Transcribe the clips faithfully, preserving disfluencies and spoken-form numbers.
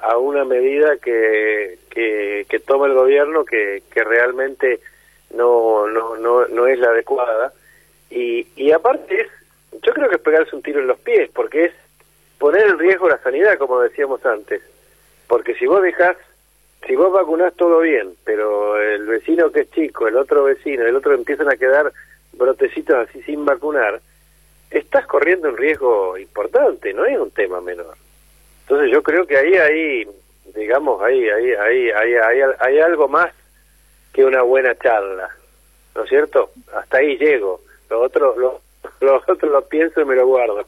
a una medida que, que, que toma el gobierno que, que realmente no, no, no, no es la adecuada. Y, y aparte es, yo creo que es pegarse un tiro en los pies, porque es poner en riesgo la sanidad, como decíamos antes. Porque si vos dejás, si vos vacunás todo bien, pero el vecino que es chico, el otro vecino, el otro empiezan a quedar brotecitos así sin vacunar, estás corriendo un riesgo importante, no es un tema menor. Entonces yo creo que ahí hay, digamos, ahí, ahí, ahí, ahí, hay, hay algo más que una buena charla, ¿no es cierto? Hasta ahí llego. Lo otro, lo, lo otro lo pienso y me lo guardo.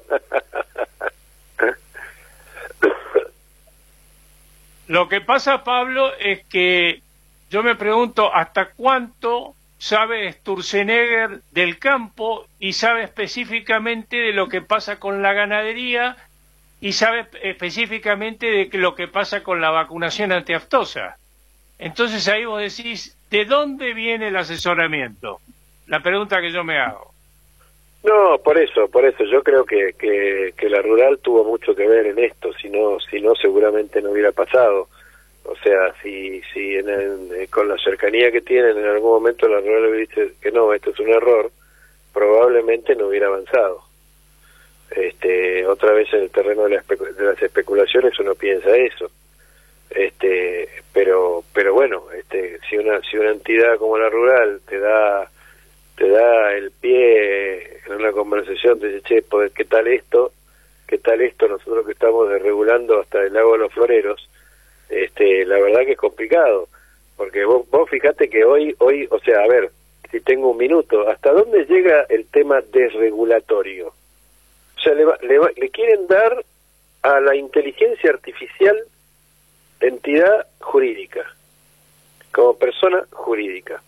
Lo que pasa, Pablo, es que yo me pregunto hasta cuánto sabe Sturzenegger del campo y sabe específicamente de lo que pasa con la ganadería y sabe específicamente de lo que pasa con la vacunación antiaftosa. Entonces ahí vos decís, ¿de dónde viene el asesoramiento? La pregunta que yo me hago. No, por eso, por eso, yo creo que, que, que la rural tuvo mucho que ver en esto, si no, si no seguramente no hubiera pasado. O sea, si, si en el, con la cercanía que tienen, en algún momento la rural hubiera dicho que no, esto es un error, probablemente no hubiera avanzado. Este, otra vez en el terreno de, la especu de las especulaciones uno piensa eso. Este, pero, pero bueno, este, si una, si una entidad como la rural te da te da el pie en una conversación, te dice, che, pues, ¿qué tal esto? ¿Qué tal esto? Nosotros que estamos desregulando hasta el lago de los Floreros, este, la verdad que es complicado, porque vos, vos fijate que hoy, hoy, o sea, a ver, si tengo un minuto, ¿hasta dónde llega el tema desregulatorio? O sea, le, va, le, va, le quieren dar a la inteligencia artificial entidad jurídica, como persona jurídica.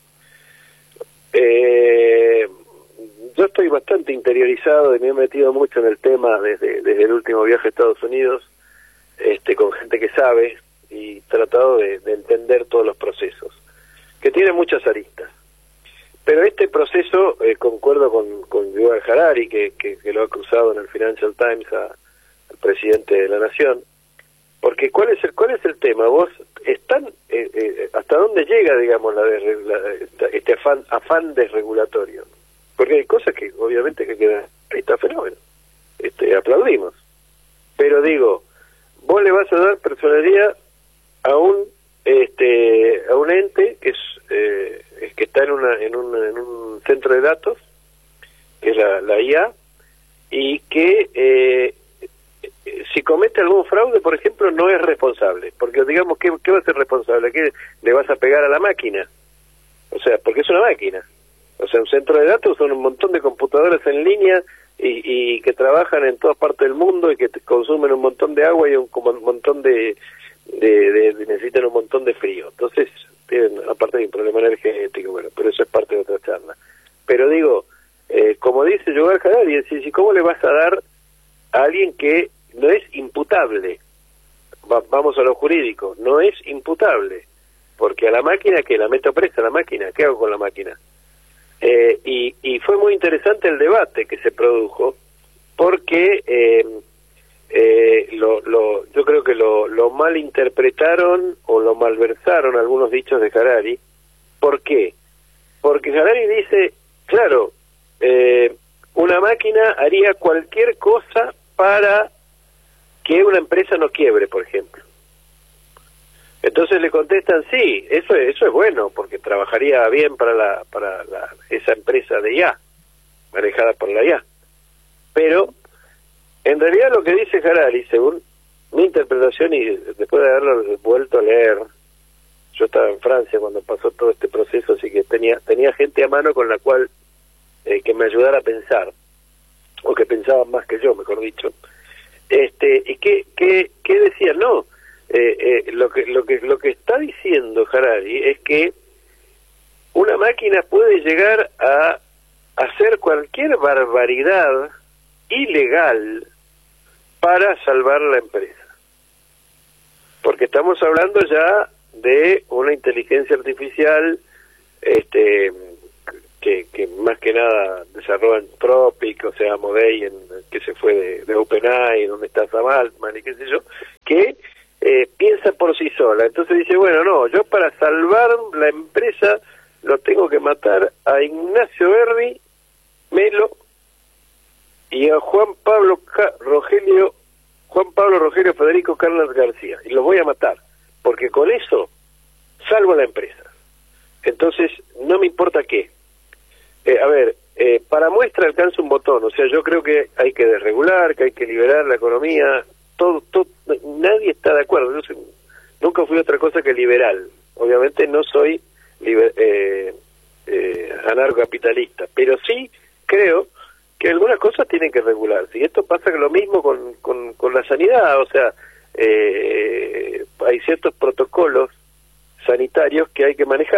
Eh, yo estoy bastante interiorizado y me he metido mucho en el tema desde, desde el último viaje a Estados Unidos, este, con gente que sabe, y tratado de, de entender todos los procesos, que tienen muchas aristas. Pero este proceso, eh, concuerdo con, con Yuval Harari, que, que, que lo ha acusado en el Financial Times a, al presidente de la Nación, porque ¿cuál es el, cuál es el tema? Vos están eh, eh, hasta dónde llega, digamos, la, de, la este afán afán desregulatorio, porque hay cosas que obviamente que quedan, ahí está fenómeno, este aplaudimos, pero digo, vos le vas a dar personalidad a un este a un ente que es, eh, es que está en una en un en un centro de datos, que es la, la I A, y que eh, si comete algún fraude, por ejemplo, no es responsable, porque digamos, ¿qué, qué va a ser responsable? ¿Qué le vas a pegar a la máquina? O sea, porque es una máquina. O sea, un centro de datos son un montón de computadoras en línea y, y que trabajan en todas partes del mundo y que consumen un montón de agua y un, un montón de, de, de, de necesitan un montón de frío. Entonces, tienen, aparte de un problema energético, bueno, pero eso es parte de otra charla. Pero digo, eh, como dice Yuval Harari, ¿cómo le vas a dar a alguien que no es imputable? Va, vamos a lo jurídico, no es imputable, porque a la máquina, que la meto presa a la máquina, ¿qué hago con la máquina? Eh, y, y fue muy interesante el debate que se produjo, porque eh, eh, lo, lo, yo creo que lo, lo malinterpretaron o lo malversaron algunos dichos de Harari. ¿Por qué? Porque Harari dice, claro, eh, una máquina haría cualquier cosa para que una empresa no quiebre, por ejemplo. Entonces le contestan, sí, eso es, eso es bueno, porque trabajaría bien para la para la, esa empresa de I A, manejada por la I A. Pero, en realidad lo que dice Harari, según mi interpretación, y después de haberlo vuelto a leer, yo estaba en Francia cuando pasó todo este proceso, así que tenía tenía gente a mano con la cual eh, que me ayudara a pensar, o que pensaban más que yo, mejor dicho. Este, y qué qué qué decía, no, eh, eh, lo que lo que lo que está diciendo Harari es que una máquina puede llegar a hacer cualquier barbaridad ilegal para salvar la empresa, porque estamos hablando ya de una inteligencia artificial este que, que más que nada desarrolla Anthropic, o sea, Modey, en, que se fue de, de OpenAI, donde está Sam Altman y qué sé yo, que eh, piensa sola. Entonces dice, bueno, no, yo para salvar la empresa lo tengo que matar a Ignacio Verdi, Melo y a Juan Pablo Ca Rogelio, Juan Pablo Rogelio Federico Carlos García. Y los voy a matar, porque con eso salvo la empresa. Entonces, no me importa qué. Eh, a ver, eh, para muestra alcanza un botón. O sea, yo creo que hay que desregular, que hay que liberar la economía. Todo, todo, nadie está de acuerdo. Yo soy, nunca fui otra cosa que liberal. Obviamente no soy liber, eh, eh, anarcocapitalista, pero sí creo que algunas cosas tienen que regularse. Y esto pasa lo mismo con, con, con la sanidad. O sea, eh, hay ciertos protocolos sanitarios que hay que manejar.